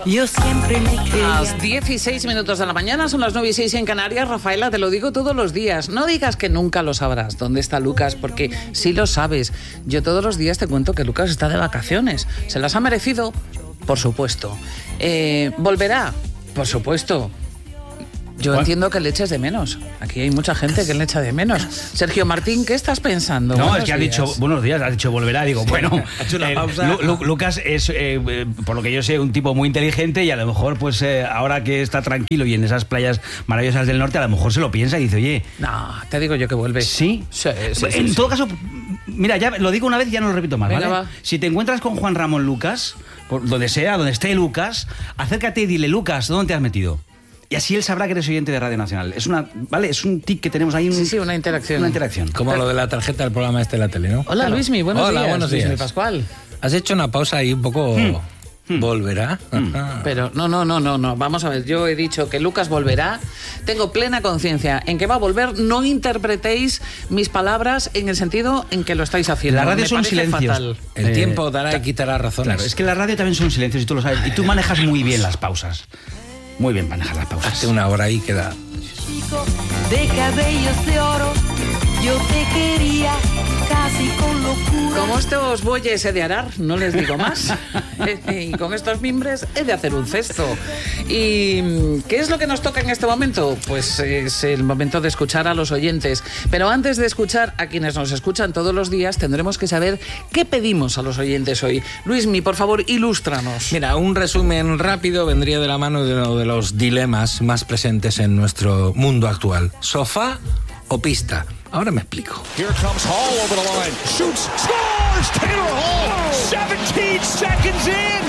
Yo siempre me creía. Las 16 minutos de la mañana, son las 9:06 en Canarias. Rafaela, te lo digo todos los días. No digas que nunca lo sabrás dónde está Lucas, porque sí lo sabes. Yo todos los días te cuento que Lucas está de vacaciones. ¿Se las ha merecido? Por supuesto. ¿Volverá? Por supuesto. Yo entiendo que le eches de menos. Aquí hay mucha gente que le echa de menos. Sergio Martín, ¿qué estás pensando? No, es que ha dicho, buenos días, ha dicho volverá. Digo, bueno, ha hecho una pausa. Lucas es, por lo que yo sé, un tipo muy inteligente y a lo mejor, pues ahora que está tranquilo y en esas playas maravillosas del norte, a lo mejor se lo piensa y dice, oye... No, te digo yo que vuelve. ¿Sí? Sí. En todo caso, mira, ya lo digo una vez y ya no lo repito más, Venga, ¿vale? va. Si te encuentras con Juan Ramón Lucas, por donde sea, donde esté Lucas, acércate y dile, Lucas, ¿dónde te has metido? Y así él sabrá que eres oyente de Radio Nacional. Es un tic que tenemos ahí. Sí, una interacción. Una interacción. Como lo de la tarjeta del programa de la tele, ¿no? Hola, Claro. Luismi, buenos días. Buenos días. Luismi Pascual. Has hecho una pausa ahí un poco... ¿Volverá? Pero no. Vamos a ver, yo he dicho que Lucas volverá. Tengo plena conciencia en que va a volver. No interpretéis mis palabras en el sentido en que lo estáis haciendo. La radio Me son parece silencios. fatal. El tiempo dará y quitará razones. Claro, es que la radio también son silencios y tú lo sabes. Y tú manejas muy bien las pausas. Muy bien manejas las pausas. Hace una hora ahí queda... Chico de cabellos de oro, yo te quería casi con locura. Como estos bueyes he de arar, no les digo más. Y con estos mimbres he de hacer un cesto. ¿Y qué es lo que nos toca en este momento? Pues es el momento de escuchar a los oyentes. Pero antes de escuchar a quienes nos escuchan todos los días, tendremos que saber qué pedimos a los oyentes hoy. Luismi, por favor, ilústranos. Mira, un resumen rápido vendría de la mano de uno de los dilemas más presentes en nuestro mundo actual. ¿Sofá o pista? Ahora me explico. Here comes Hall over the line. Shoots, scores! Taylor Hall, 17 seconds in.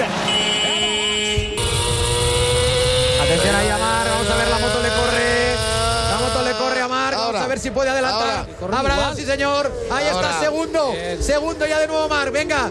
Atención ahí a Mar, vamos a ver, la moto le corre. La moto le corre a Mar, vamos a ver si puede adelantar. Abraham, sí señor. Ahí está, segundo. Segundo ya de nuevo Mar, venga.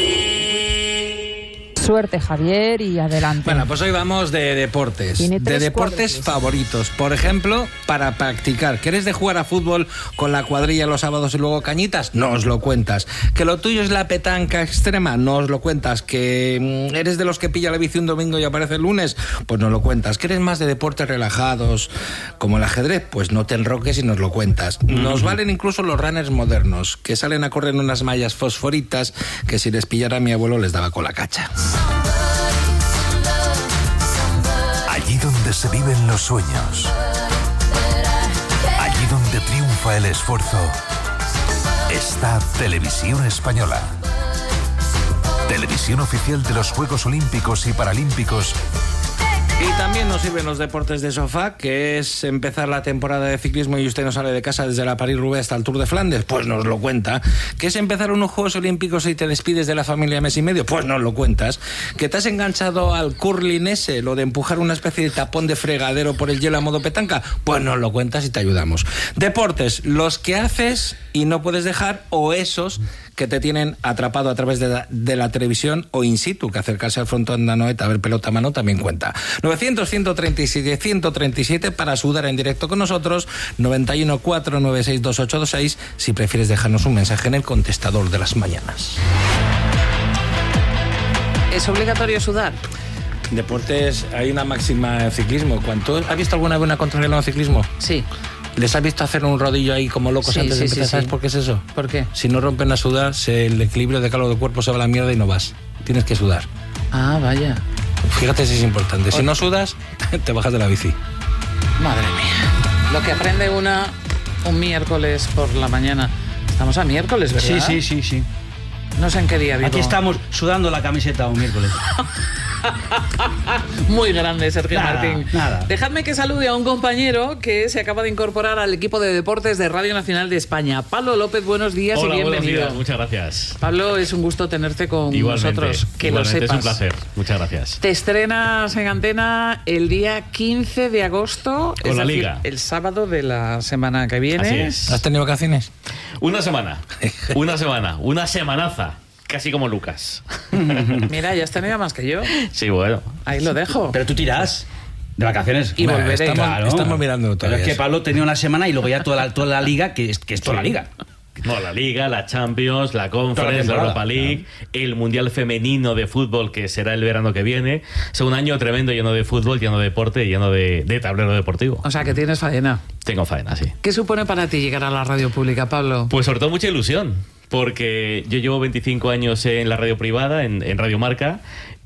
Suerte, Javier, y adelante. Bueno, pues hoy vamos de deportes. Tiene De tres deportes cuadros. favoritos. Por ejemplo, para practicar. ¿Quieres de jugar a fútbol con la cuadrilla los sábados y luego cañitas? No os lo cuentas. ¿Que lo tuyo es la petanca extrema? No os lo cuentas. ¿Que eres de los que pilla la bici un domingo y aparece el lunes? Pues no lo cuentas. ¿Que eres más de deportes relajados como el ajedrez? Pues no te enroques y nos lo cuentas. Nos valen incluso los runners modernos, que salen a correr en unas mallas fosforitas que si les pillara a mi abuelo les daba con la cacha. Allí donde se viven los sueños, allí donde triunfa el esfuerzo, está Televisión Española. Televisión oficial de los Juegos Olímpicos y Paralímpicos. Y también nos sirven los deportes de sofá, que es empezar la temporada de ciclismo y usted no sale de casa desde la París-Roubaix hasta el Tour de Flandes, pues nos lo cuenta. ¿Que es empezar unos Juegos Olímpicos y te despides de la familia mes y medio? Pues nos lo cuentas. ¿Que te has enganchado al curling ese, lo de empujar una especie de tapón de fregadero por el hielo a modo petanca? Pues nos lo cuentas y te ayudamos. Deportes, los que haces y no puedes dejar, o esos que te tienen atrapado a través de la televisión o in situ, que acercarse al frontón de Anoeta a ver pelota a mano también cuenta. 900-137-137 para sudar en directo con nosotros, 91-496-2826 si prefieres dejarnos un mensaje en el contestador de las mañanas. ¿Es obligatorio sudar? Deportes, hay una máxima en ciclismo. ¿Has visto alguna vez una contrarreloj en ciclismo? Sí. ¿Les has visto hacer un rodillo ahí como locos Sí, antes de sí, empezar? sí, ¿Sabes sí. por qué es eso? ¿Por qué? Si no rompen a sudar, el equilibrio de calor del cuerpo se va a la mierda y no vas. Tienes que sudar. Ah, vaya. Fíjate si es importante. Si no sudas, te bajas de la bici. Madre mía. Lo que aprende un miércoles por la mañana. Estamos a miércoles, ¿verdad? Sí. No sé en qué día vivo. Aquí estamos sudando la camiseta un miércoles. Muy grande, Sergio Martín. Nada. Dejadme que salude a un compañero que se acaba de incorporar al equipo de deportes de Radio Nacional de España. Pablo López, buenos días. Hola, y bienvenido. buenos días, muchas gracias. Pablo, es un gusto tenerte con nosotros. Que lo igualmente, sepas. es un placer. Muchas gracias. Te estrenas en antena el día 15 de agosto. Con la decir, Liga. el sábado de la semana que viene. Así es. ¿Has tenido vacaciones? Una semana, una semanaza. Casi como Lucas. Mira, ya has tenido más que yo. Sí, bueno. Ahí lo dejo. Pero tú tirás de vacaciones. Y volveré. Estamos mirando Pero todavía. es que Pablo tenía una semana y luego ya toda la liga, que es toda la liga. Bueno, la Liga, la Champions, la Conference, la Europa League, el Mundial Femenino de Fútbol, que será el verano que viene. Es un año tremendo, lleno de fútbol, lleno de deporte, lleno de tablero deportivo. O sea, que tienes faena. Tengo faena, sí. ¿Qué supone para ti llegar a la radio pública, Pablo? Pues sobre todo mucha ilusión, porque yo llevo 25 años en la radio privada, en Radio Marca,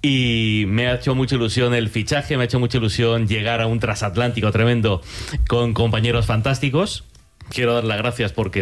y me ha hecho mucha ilusión el fichaje, me ha hecho mucha ilusión llegar a un transatlántico tremendo con compañeros fantásticos. Quiero dar las gracias porque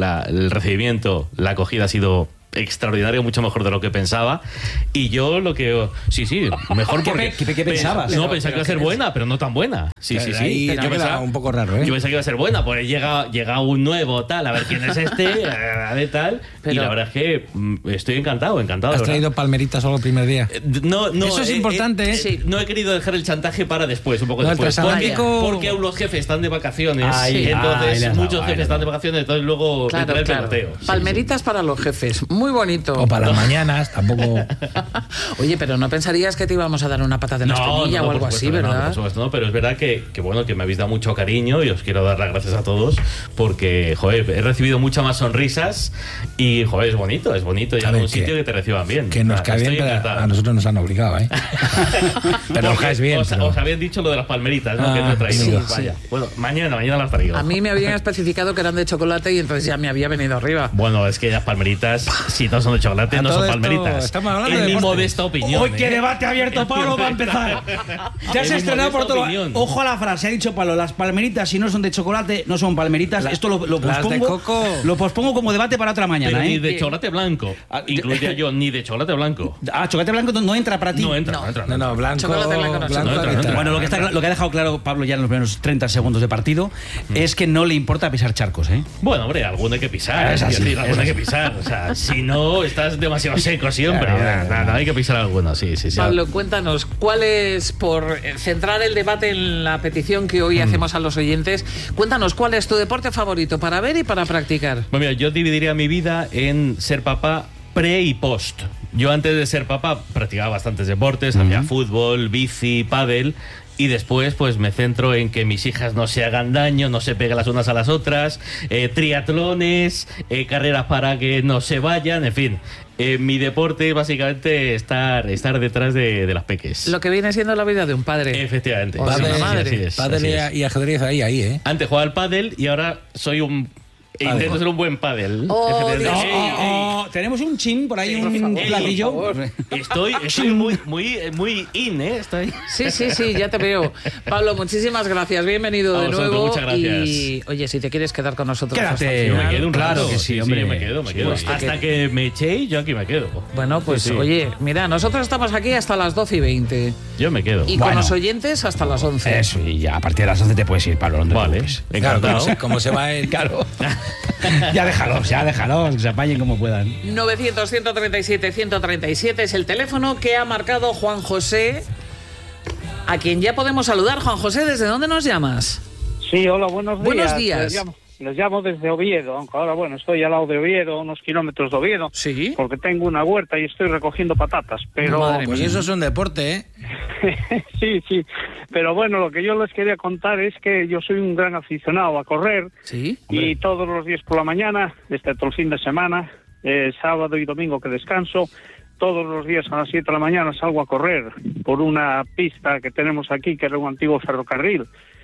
el recibimiento, la acogida ha sido extraordinario, mucho mejor de lo que pensaba. Y yo lo que... Sí, mejor porque... ¿Qué pensabas? No, pensaba que iba a ser buena, pero no tan buena. Sí. Yo pensaba un poco raro, ¿eh? Yo pensaba que iba a ser buena, pues llega un nuevo, tal, a ver quién es este, de tal. Pero, y la verdad es que estoy encantado. ¿Has traído palmeritas solo el primer día? No. Eso es importante, ¿eh? Sí. No he querido dejar el chantaje para después, un poco No, después. porque aún los jefes están de vacaciones. Ahí entonces, les muchos daba, jefes están de vacaciones, entonces luego entra el peloteo. Palmeritas para los jefes. Muy bonito. O para las mañanas, tampoco... Oye, pero no pensarías que te íbamos a dar una patata en la espinilla o algo así, ¿verdad? Por supuesto, no, pero es verdad que bueno, que me habéis dado mucho cariño y os quiero dar las gracias a todos porque, joder, he recibido muchas más sonrisas y, joder, es bonito llegar a un sitio que te reciban bien. Que nos cae bien, pero a nosotros nos han obligado, ¿eh? Pero nos caes bien. Os habían dicho lo de las palmeritas, ¿no? Que no he traído. Vaya. Bueno, mañana las traigo. A mí me habían especificado que eran de chocolate y entonces ya me había venido arriba. Bueno, es que las palmeritas, si no son de chocolate, no son palmeritas. Es mi modesta opinión. ¡Uy, qué debate abierto, Pablo, va a empezar! Ya se ha estrenado por todo. Ojo a la frase, ha dicho Pablo, las palmeritas si no son de chocolate, no son palmeritas. Esto lo pospongo. De coco. Lo pospongo como debate para otra mañana, Pero ni de chocolate blanco. Incluiría yo, ni de chocolate blanco. Chocolate blanco no entra para ti. No entra. No, blanco. Chocolate blanco no entra. Bueno, lo que ha dejado claro Pablo ya en los primeros 30 segundos de partido es que no le importa pisar charcos, ¿eh? Bueno, hombre, alguno hay que pisar. Es así, alguno hay que pisar. O sea, si no, estás demasiado seco siempre. No, hay que pisar alguno, sí. Pablo, cuéntanos, ¿cuál es, por centrar el debate en la petición que hoy hacemos a los oyentes, cuéntanos, ¿cuál es tu deporte favorito para ver y para practicar? Bueno, mira, yo dividiría mi vida en ser papá pre y post. Yo antes de ser papá practicaba bastantes deportes, hacía fútbol, bici, pádel. Y después, pues me centro en que mis hijas no se hagan daño, no se peguen las unas a las otras, triatlones, carreras para que no se vayan, en fin. Mi deporte es básicamente estar detrás de las peques. Lo que viene siendo la vida de un padre. Efectivamente. Pádel y ajedrez ahí, ¿eh? Antes jugaba al pádel y ahora soy intento ser un buen pádel. Tenemos un chin por ahí, un platillo. Estoy muy in, ¿eh? Estoy. Sí, ya te veo. Pablo, muchísimas gracias. Bienvenido de nuevo. Muchas gracias. Y, oye, si te quieres quedar con nosotros quédate. Me quedo un rato. Claro que sí, hombre. Yo me quedo. Hasta que me echéis, yo aquí me quedo. Bueno, pues oye, mira, nosotros estamos aquí hasta las 12:20. Yo me quedo. Y con los oyentes hasta las 11. Eso, y ya a partir de las 11 te puedes ir, Pablo. Vale, encantado. Claro, como se va el... Claro. Ya déjalos, que se apañen como puedan. 900-137-137 es el teléfono que ha marcado Juan José, a quien ya podemos saludar. Juan José, ¿desde dónde nos llamas? Sí, hola, buenos días. Buenos días. Les llamo desde Oviedo, aunque ahora, bueno, estoy al lado de Oviedo, unos kilómetros de Oviedo. Sí. Porque tengo una huerta y estoy recogiendo patatas, pero... Madre Pues mía. eso es un deporte, ¿eh? Sí. Pero bueno, lo que yo les quería contar es que yo soy un gran aficionado a correr. Sí. Y todos los días por la mañana, excepto el fin de semana, sábado y domingo que descanso, todos los días a las 7 de la mañana salgo a correr por una pista que tenemos aquí, que era un antiguo ferrocarril.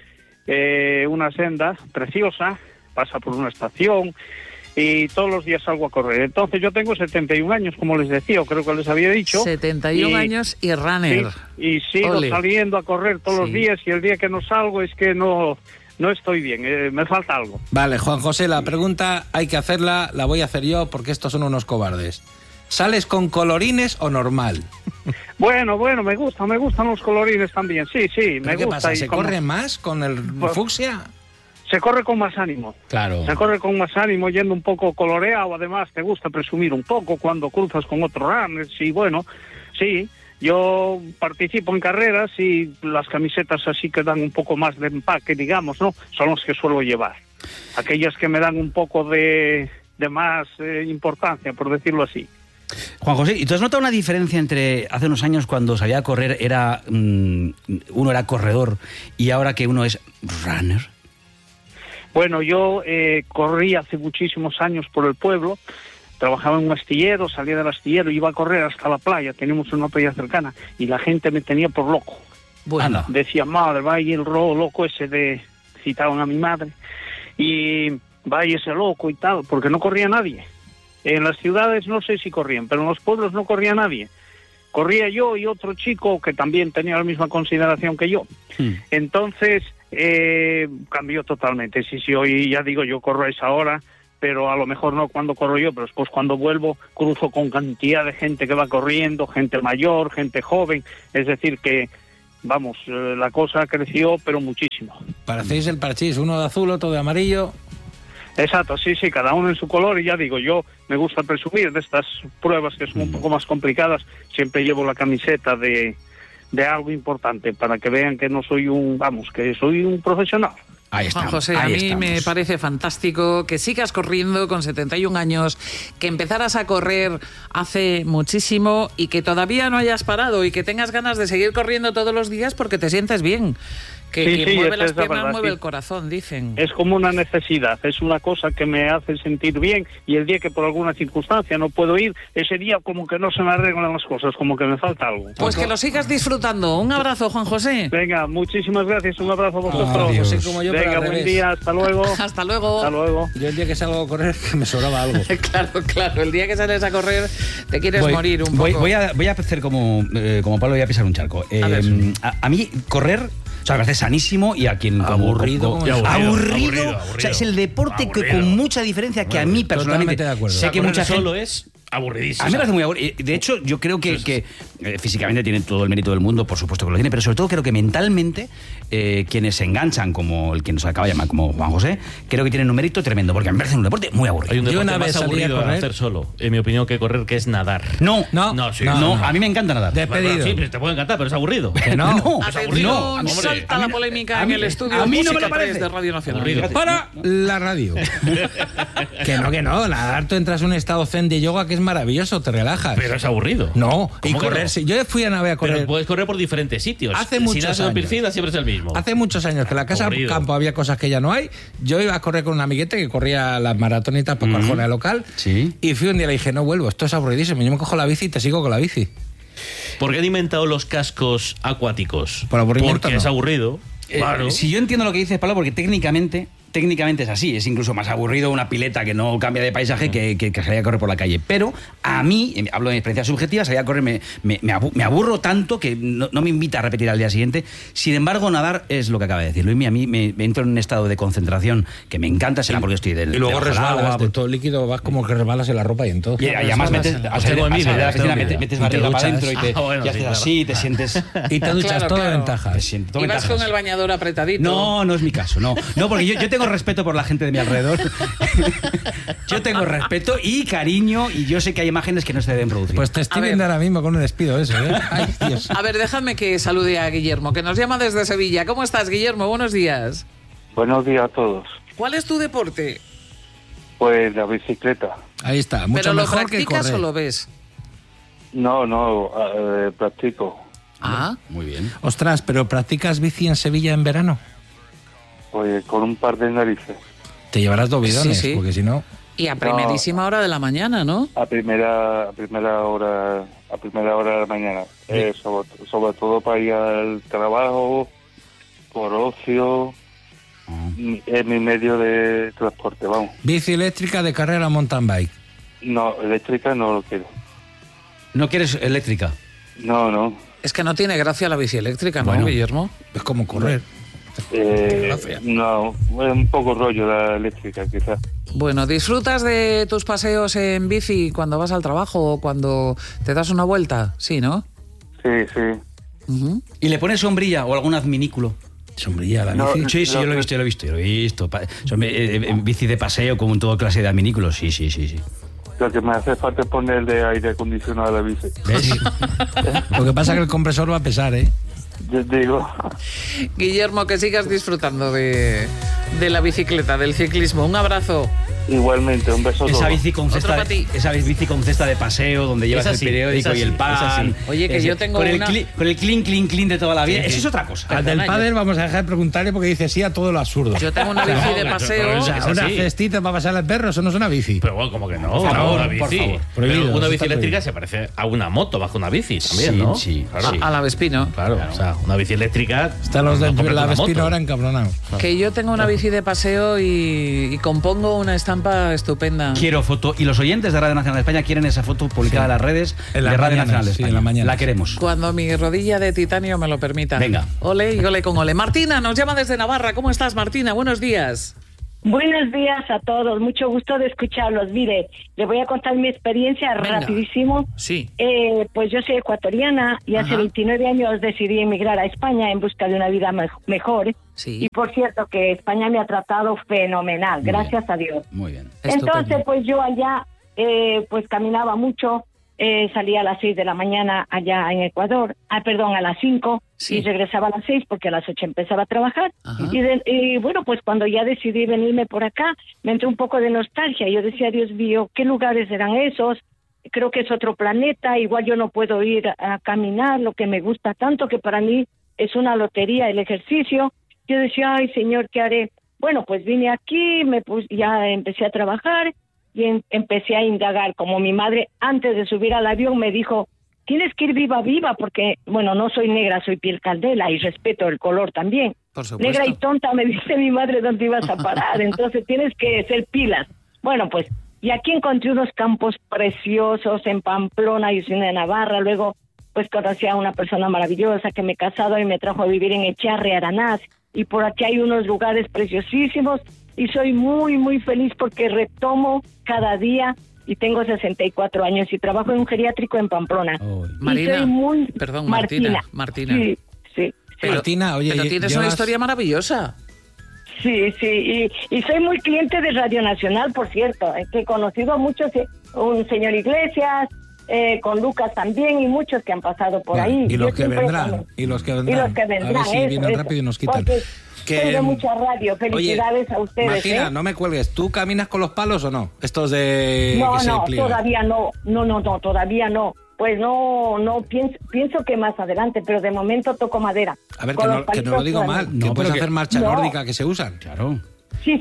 Una senda preciosa, pasa por una estación y todos los días salgo a correr. Entonces yo tengo 71 años, como les decía, o creo que les había dicho. 71 años y runner. Sí, y sigo saliendo a correr todos los días y el día que no salgo es que no estoy bien, me falta algo. Vale, Juan José, la pregunta hay que hacerla, la voy a hacer yo porque estos son unos cobardes. ¿Sales con colorines o normal? Bueno, me gustan los colorines también, sí, me gusta. ¿Qué pasa? ¿Se corre más con el fucsia? Se corre con más ánimo. Claro. Se corre con más ánimo, yendo un poco coloreado. Además, te gusta presumir un poco cuando cruzas con otros runners. Y bueno, sí, yo participo en carreras y las camisetas así que dan un poco más de empaque, digamos, ¿no? Son las que suelo llevar. Aquellas que me dan un poco de más importancia, por decirlo así. Juan José, ¿y tú has notado una diferencia entre hace unos años cuando salía a correr uno era corredor y ahora que uno es runner? Bueno, yo corrí hace muchísimos años por el pueblo, trabajaba en un astillero, salía del astillero, iba a correr hasta la playa, teníamos una playa cercana, y la gente me tenía por loco. Bueno. Decía, madre, vaya el loco ese de... Citaban a mi madre, y vaya ese loco y tal, porque no corría nadie. En las ciudades no sé si corrían, pero en los pueblos no corría nadie. Corría yo y otro chico que también tenía la misma consideración que yo. Entonces cambió totalmente. Sí, hoy ya digo, yo corro a esa hora, pero a lo mejor no cuando corro yo, pero después cuando vuelvo cruzo con cantidad de gente que va corriendo, gente mayor, gente joven, es decir que, vamos, la cosa creció, pero muchísimo. Parecéis el parchís, uno de azul, otro de amarillo. Exacto, sí, cada uno en su color, y ya digo, yo me gusta presumir de estas pruebas que son un poco más complicadas, siempre llevo la camiseta de algo importante para que vean que no soy que soy un profesional. Ahí está. Juan José, a mí me parece fantástico que sigas corriendo con 71 años, que empezaras a correr hace muchísimo y que todavía no hayas parado y que tengas ganas de seguir corriendo todos los días porque te sientes bien. Que mueve las piernas, mueve el corazón, dicen. Es como una necesidad, es una cosa que me hace sentir bien, y el día que por alguna circunstancia no puedo ir, ese día como que no se me arreglan las cosas, como que me falta algo. Pues que lo sigas disfrutando. Un abrazo, Juan José. Venga, muchísimas gracias, un abrazo a vosotros. José como yo, venga, buen día, hasta luego. Hasta luego. Hasta luego. Yo el día que salgo a correr que me sobraba algo. Claro, el día que sales a correr te quieres morir un poco. Voy a hacer como Pablo, voy a pisar un charco. A mí correr... O sea, me parece sanísimo y a quien... Aburrido. Aburrido. O sea, es el deporte que con mucha diferencia que a mí personalmente... Totalmente de acuerdo. Sé que mucha gente... Solo es aburridísimo. A mí me parece muy aburrido. De hecho, yo creo que físicamente tiene todo el mérito del mundo, por supuesto que lo tiene, pero sobre todo creo que mentalmente quienes se enganchan, como el que nos acaba de llamar, como Juan José, creo que tienen un mérito tremendo, porque a mí me parece un deporte muy aburrido. Hay un deporte una vez más aburrido salí a de hacer solo, en mi opinión, que correr, que es nadar. No, a mí me encanta nadar. Despedido. Sí, te puede encantar, pero es aburrido. Atención, salta la polémica en el estudio. A mí no me Música lo parece. 3 de Radio Nacional. Aburrido. Para la radio. que no, nadar tú entras en un estado zen de yoga que es maravilloso, te relajas. Pero es aburrido. No, y ¿Cómo que correr, no? yo fui a Nave a correr. Pero puedes correr por diferentes sitios. Hace muchos si das en años. piscina siempre es el mismo. Hace muchos años que en la casa Aburrido. campo había cosas que ya no hay. Yo iba a correr con un amiguete que corría las maratonitas por Arjona local. Sí. Y fui un día y le dije, no vuelvo, esto es aburridísimo. Yo me cojo la bici y te sigo con la bici. ¿Por qué han inventado los cascos acuáticos? Por aburrimiento, Porque no. es aburrido. Claro. Si yo entiendo lo que dices, Pablo, porque técnicamente es así, es incluso más aburrido una pileta que no cambia de paisaje que salir a correr por la calle. Pero a mí, hablo de mi experiencia subjetiva, salir a correr me aburro tanto que no me invita a repetir al día siguiente. Sin embargo, nadar es lo que acaba de decir Luis. A mí me entro en un estado de concentración que me encanta, será porque estoy Y luego debajo del resbalas agua, de todo el líquido, vas como que resbalas en la ropa y en todo. y además metes, al salir Tengo de envidia, la piscina, tengo envidia. metes Y te barriga para duchas. adentro y Bueno, y haces sí, así, te sientes... Y te duchas, Claro, toda claro. ventaja. te sientes todo Y vas ventajas. con el bañador apretadito. No es mi caso, no, porque yo tengo respeto por la gente de mi alrededor. Yo tengo respeto y cariño, y yo sé que hay imágenes que no se deben producir. Pues te estoy A ver. viendo ahora mismo con un despido eso, ¿eh? Ay, Dios. A ver, déjame que salude a Guillermo, que nos llama desde Sevilla. ¿Cómo estás, Guillermo? Buenos días. Buenos días a todos. ¿Cuál es tu deporte? Pues la bicicleta. Ahí está, mucho ¿Pero lo mejor que practicas correr. o lo ves? No, practico. Ah, Muy bien. Ostras, ¿pero practicas bici en Sevilla en verano? Pues con un par de narices. Te llevarás dos bidones, Sí, sí. porque si no... y a primerísima hora de la mañana, ¿no? A primera hora de la mañana. Sobre todo para ir al trabajo, por ocio, es mi medio de transporte, vamos. Bici eléctrica de carrera mountain bike. No, eléctrica no lo quiero. ¿No quieres eléctrica? No. Es que no tiene gracia la bici eléctrica, ¿no, Bueno. Guillermo? Es como correr. No, es un poco rollo la eléctrica, quizás. Bueno, ¿disfrutas de tus paseos en bici cuando vas al trabajo o cuando te das una vuelta? Sí, ¿no? Sí. Ujú. ¿Y le pones sombrilla o algún adminículo? Sombrilla la No, bici. Sí, yo lo he visto. En bici de paseo con toda clase de adminículos, sí. Lo que me hace falta es ponerle aire acondicionado a la bici. ¿Ves? Lo que pasa es que el compresor va a pesar, ¿eh? Yo digo, Guillermo, que sigas disfrutando de la bicicleta, del ciclismo. Un abrazo. Igualmente, un beso a todos. Esa bici con cesta de paseo, donde llevas el periódico y el pan. Oye, que yo tengo con una... con el clean de toda la vida. Eso es otra cosa. Al del pádel vamos a dejar de preguntarle porque dice sí a todo lo absurdo. Yo tengo una bici de paseo. O sea, una cestita para pasar al perro, eso no es una bici. Pero bueno, como que no. Por favor, una bici. por favor. Pero una bici está eléctrica se parece a una moto bajo una bici también, Sí, ¿no? sí, claro. A la Vespino. Claro, o sea, una bici eléctrica. Están los de la Vespino ahora encabronados. Que yo tengo una bici de paseo y compongo una estampa estupenda. Quiero foto. Y los oyentes de Radio Nacional de España quieren esa foto publicada en las redes de Radio Nacional de España. en la mañana. La queremos. Cuando mi rodilla de titanio me lo permita. Venga. Ole y ole con ole. Martina nos llama desde Navarra. ¿Cómo estás, Martina? Buenos días. Buenos días a todos, mucho gusto de escucharlos. Mire, le voy a contar mi experiencia rapidísimo. Sí. Pues yo soy ecuatoriana y hace 29 años decidí emigrar a España en busca de una vida mejor. Sí. Y por cierto que España me ha tratado fenomenal, gracias a Dios. Muy bien. Entonces, pues yo allá pues caminaba mucho. Salía a las 6 de la mañana allá en Ecuador, a las 5, y regresaba a las 6 porque a las 8 empezaba a trabajar. Y bueno, pues cuando ya decidí venirme por acá, me entró un poco de nostalgia. Yo decía, Dios mío, ¿qué lugares eran esos? Creo que es otro planeta, igual yo no puedo ir a caminar, lo que me gusta tanto, que para mí es una lotería el ejercicio. Yo decía, ay, Señor, ¿qué haré? Bueno, pues vine aquí, ya empecé a trabajar, y empecé a indagar, como mi madre antes de subir al avión me dijo, tienes que ir viva, porque, bueno, no soy negra, soy piel candela y respeto el color también. Por supuesto. Negra y tonta, me dice mi madre, ¿dónde ibas a parar? Entonces tienes que ser pilas. Bueno, pues, y aquí encontré unos campos preciosos en Pamplona, y soy de Navarra, luego pues conocí a una persona maravillosa que me he casado y me trajo a vivir en Echarri, Aranaz, y por aquí hay unos lugares preciosísimos, y soy muy, muy feliz porque retomo cada día y tengo 64 años y trabajo en un geriátrico en Pamplona. Marina, y soy muy... perdón, Martina. Sí. Martina, oye, pero tienes una historia maravillosa. Sí, y soy muy cliente de Radio Nacional, por cierto, que he conocido a muchos, un señor Iglesias, con Lucas también, y muchos que han pasado por ahí. Y los que vendrán. Y los que vendrán. A ver si vienen rápido y nos quitan. Tengo mucha radio, felicidades a ustedes. Martina, no me cuelgues, ¿tú caminas con los palos o no? Estos de... No, todavía no, todavía no. Pues no, pienso que más adelante, pero de momento toco madera. A ver, que no lo digo mal, que puedes hacer marcha nórdica que se usan. Claro. Sí,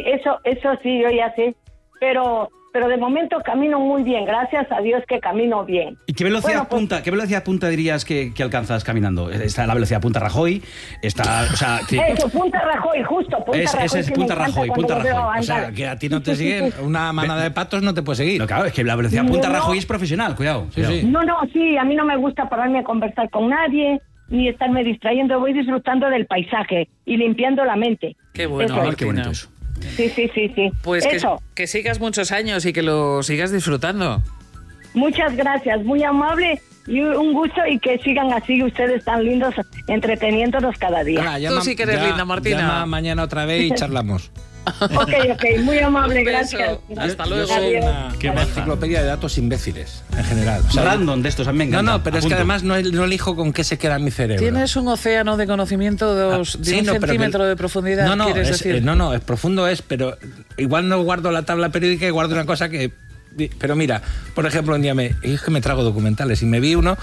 eso sí, yo ya sé, pero de momento camino muy bien, gracias a Dios que camino bien. ¿Y qué velocidad punta dirías que alcanzas caminando? Está la velocidad punta Rajoy, está... O sea, Eso, punta Rajoy, justo, punta Rajoy. Ese es punta Rajoy. O sea, que a ti no te siguen, una manada de patos no te puede seguir. No, claro, es que la velocidad punta Rajoy es profesional, cuidado. Sí. No, a mí no me gusta pararme a conversar con nadie, ni estarme distrayendo, voy disfrutando del paisaje y limpiando la mente. Qué bueno, qué bonito eso. Sí. Pues eso. Que sigas muchos años y que lo sigas disfrutando. Muchas gracias, muy amable y un gusto, y que sigan así ustedes tan lindos entreteniéndonos cada día. Tú sí que eres linda, Martina. Llama mañana otra vez y charlamos. Ok, muy amable, gracias. Hasta luego. Soy una enciclopedia de datos imbéciles, en general. O sea, random de estos, a mí me encanta. No, pero es que además no elijo con qué se queda mi cerebro. Tienes un océano de conocimiento de un centímetro de profundidad, ¿quieres decir? No, es profundo pero igual no guardo la tabla periódica y guardo una cosa que... Pero mira, por ejemplo, un día es que me trago documentales y me vi uno,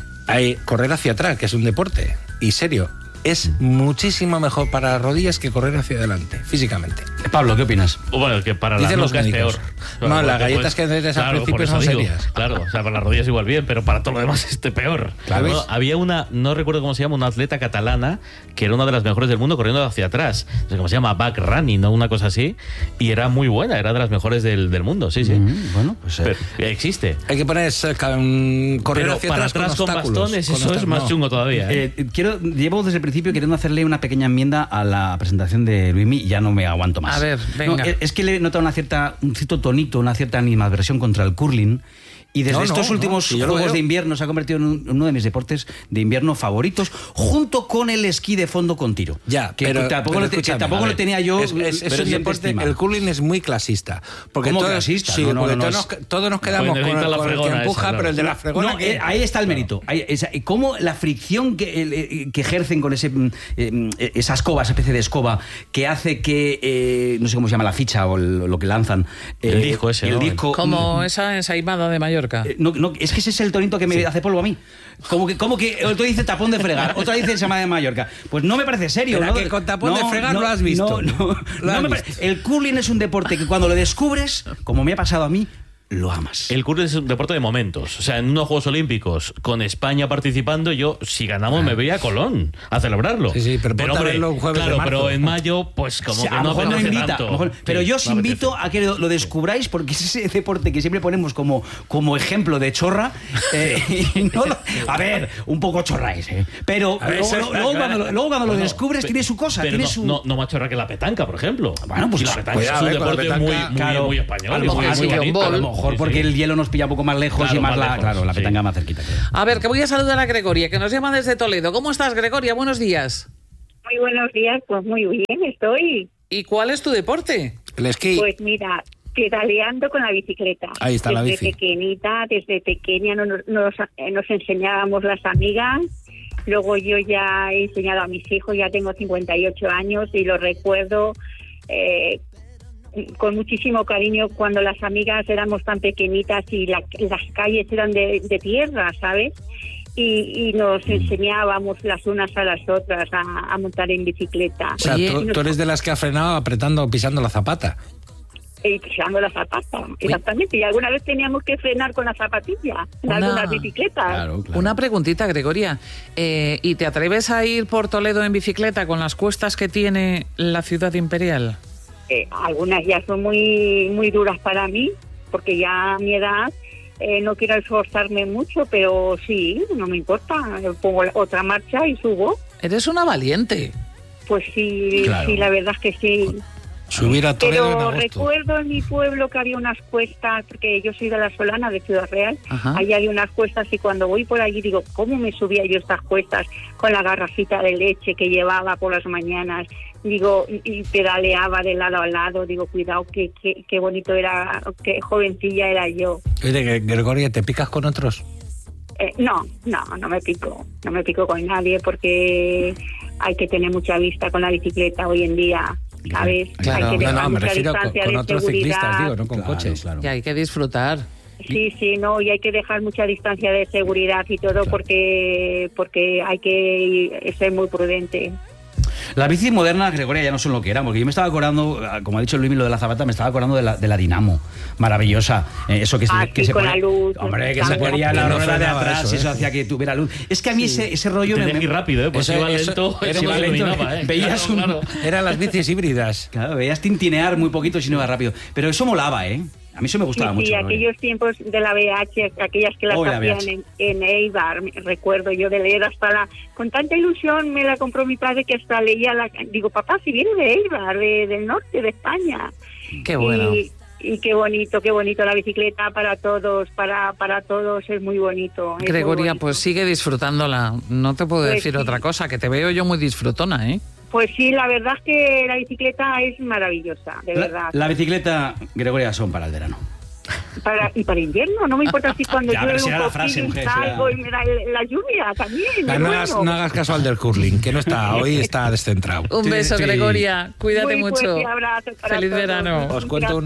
correr hacia atrás, que es un deporte, y serio, es muchísimo mejor para las rodillas que correr hacia adelante, físicamente. Pablo, ¿qué opinas? Bueno, que para las nucas es peor. No, las galletas que des al principio son serias. Claro, o sea, para las rodillas igual bien, pero para todo lo demás peor. Claro. Bueno, había no recuerdo cómo se llama, una atleta catalana que era una de las mejores del mundo corriendo hacia atrás. No sé cómo se llama, back running, ¿no? Una cosa así. Y era muy buena, era de las mejores del mundo, sí. Bueno, pues pero existe. Hay que poner correr pero hacia para atrás con bastones, eso es más chungo todavía. Llevo desde el principio queriendo hacerle una pequeña enmienda a la presentación de Luismi y ya no me aguanto más. A ver, venga. Es que le he notado un cierto tonito, una cierta animadversión contra el curling, Y desde estos últimos Juegos de Invierno se ha convertido en uno de mis deportes de invierno favoritos, junto con el esquí de fondo con tiro. Ya, que pero tampoco lo tenía yo. Es un deporte, el curling es muy clasista. Porque ¿Cómo clasista? Sí, todos nos quedamos con el que empuja, pero el de la fregona... ahí está el mérito. Cómo la fricción que ejercen con esa escoba, esa especie de escoba, que hace que, no sé cómo se llama la ficha o lo que lanzan. El disco ese, el disco, como esa ensaimada de Mallorca. No, es que ese es el tonito que me hace polvo a mí. Como que otro dice tapón de fregar, otro dice ensaimada de Mallorca. Pues no me parece serio. Pero que con tapón de fregar lo has visto. El curling es un deporte que cuando lo descubres, como me ha pasado a mí, lo amas. El curling es un deporte de momentos. O sea, en unos Juegos Olímpicos, con España participando, yo, si ganamos, me voy a Colón a celebrarlo. Sí, pero hombre, un jueves de marzo. Pero en mayo, pues como que no me invita, tanto. Pero yo os invito a que lo descubráis, porque es ese deporte que siempre ponemos como ejemplo de chorra. A ver, un poco chorra es, pero luego cuando lo descubres, tiene su cosa. Pero tiene no más chorra que la petanca, por ejemplo. Bueno, pues la petanca es un deporte muy español. A lo mejor porque el hielo nos pilla un poco más lejos y más la petanca más cerquita. A ver, que voy a saludar a Gregoria, que nos llama desde Toledo. ¿Cómo estás, Gregoria? Buenos días. Muy buenos días, pues muy bien estoy. ¿Y cuál es tu deporte? El esquí. Pues mira, pedaleando con la bicicleta. Ahí está la bici. Desde pequeña nos enseñábamos las amigas. Luego yo ya he enseñado a mis hijos, ya tengo 58 años y lo recuerdo con muchísimo cariño cuando las amigas éramos tan pequeñitas y las calles eran de tierra, ¿sabes? Y nos enseñábamos las unas a las otras a montar en bicicleta. O sea, tú eres de las que ha frenado pisando la zapata. Y pisando la zapata, exactamente. Y alguna vez teníamos que frenar con la zapatilla en algunas bicicletas. Claro. Una preguntita, Gregoria. ¿Y te atreves a ir por Toledo en bicicleta con las cuestas que tiene la ciudad imperial? Algunas ya son muy duras para mí, porque ya a mi edad no quiero esforzarme mucho, pero sí, no me importa. Pongo otra marcha y subo. Eres una valiente. Pues sí, claro. Sí, la verdad es que sí. Subir a Toledo en Pero agosto. recuerdo en mi pueblo que había unas cuestas, porque yo soy de La Solana, de Ciudad Real. Ajá. Allí había unas cuestas y cuando voy por allí digo, ¿cómo me subía yo estas cuestas con la garrafita de leche que llevaba por las mañanas? Digo, y pedaleaba de lado a lado. Digo, cuidado, qué bonito era, qué jovencilla era yo. Oye, Gregoria, ¿te picas con otros? No me pico. No me pico con nadie porque hay que tener mucha vista con la bicicleta hoy en día. ¿Sabes? Claro, hay que dejar me mucha refiero distancia con de otros seguridad. ciclistas, digo, no con coches. Claro. Y hay que disfrutar. Sí, y hay que dejar mucha distancia de seguridad y todo porque hay que ser muy prudente. Las bicis modernas, Gregoria, ya no son lo que eran, porque yo me estaba acordando, como ha dicho Luis, lo de la zapata, me estaba acordando de la Dinamo, maravillosa. Eso que se con ponía, la luz. Hombre, que se ponía la rueda de atrás y eso hacía que tuviera luz. Es que a mí ese rollo me muy rápido, pues iba lento, veías claro. Eran las bicis híbridas. Claro, veías tintinear muy poquito si no iba rápido. Pero eso molaba, ¿eh? A mí eso me gustaba mucho. Sí, aquellos tiempos de la BH, aquellas que las hacían en Eibar, recuerdo yo de leer con tanta ilusión me la compró mi padre que hasta leía digo, papá, si viene de Eibar, del norte de España. Qué bueno. Y qué bonito la bicicleta para todos, para todos es muy bonito. Gregoria, pues sigue disfrutándola. No te puedo decir otra cosa, que te veo yo muy disfrutona, ¿eh? Pues sí, la verdad es que la bicicleta es maravillosa, de verdad. La bicicleta, Gregoria, son para el verano. Y para invierno, no me importa si cuando llueve un poquito salgo y me da la lluvia también. No hagas caso al del curling, que no está, hoy está descentrado. Un beso, Gregoria, cuídate mucho. Feliz verano. Os cuento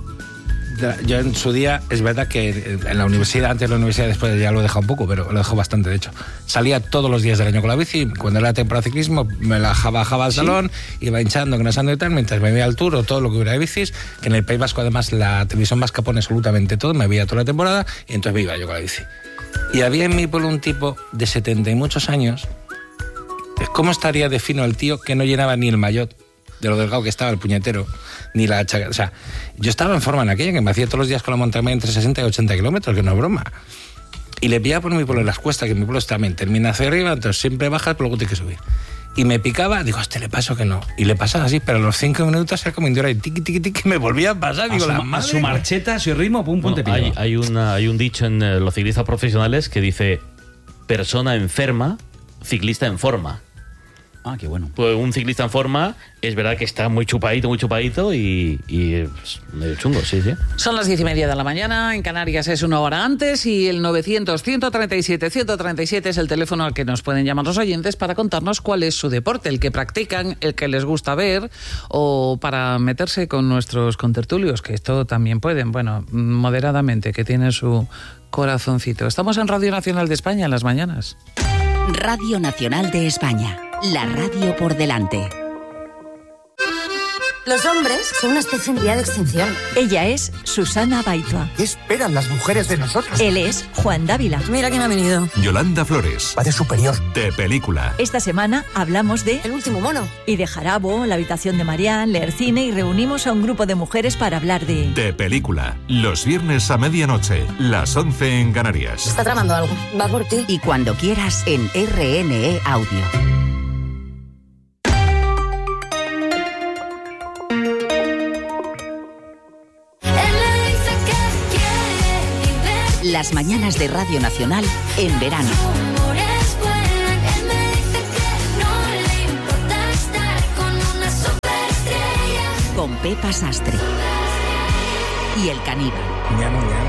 yo en su día, es verdad que en la universidad, antes de la universidad, después ya lo he dejado un poco, pero lo dejo bastante, de hecho. Salía todos los días del año con la bici, cuando era temporada de ciclismo, me la bajaba al salón, iba hinchando, engrasando y tal, mientras me veía al tour o todo lo que hubiera de bicis, que en el País Vasco además la televisión vasca pone absolutamente todo, me veía toda la temporada y entonces me iba yo con la bici. Y había en mi pueblo un tipo de 70 y muchos años, ¿cómo estaría de fino el tío que no llenaba ni el maillot de lo delgado que estaba el puñetero, ni la chaqueta? O sea, yo estaba en forma en aquella que me hacía todos los días con la montaña entre 60 y 80 kilómetros, que no es broma. Y le pillaba por mi pueblo en las cuestas, que mi pueblo también termina hacia arriba, entonces siempre bajas, pero luego tienes que subir. y me picaba, digo, le paso que no. Y le pasaba así, pero a los 5 minutos era como indura y tiqui, tiqui, tiqui, me volvía a pasar. Digo, a su marcheta, a su ritmo, pum, pum, te pilla. Hay un dicho en los ciclistas profesionales que dice: persona enferma, ciclista en forma. Ah, qué bueno. Pues un ciclista en forma es verdad que está muy chupadito y es medio chungo, sí. Son las 10:30 de la mañana, en Canarias es una hora antes y el 900-137-137 es el teléfono al que nos pueden llamar los oyentes para contarnos cuál es su deporte, el que practican, el que les gusta ver o para meterse con nuestros contertulios, que esto también pueden, bueno, moderadamente, que tienen su corazoncito. Estamos en Radio Nacional de España en las mañanas. Radio Nacional de España. La radio por delante. Los hombres son una especie en vía de extinción. Ella es Susana Baitua. ¿Qué esperan las mujeres de nosotros? Él es Juan Dávila. Mira quién ha venido. Yolanda Flores. Va de superior. De película. Esta semana hablamos de El último mono. Y de Jarabo, La habitación de Marianne, leer cine y reunimos a un grupo de mujeres para hablar de película. Los viernes a medianoche, las 11 en Canarias. Está tramando algo. Va por ti. Y cuando quieras en RNE Audio. Las mañanas de Radio Nacional en verano. Con Pepa Sastre y El Caníbal.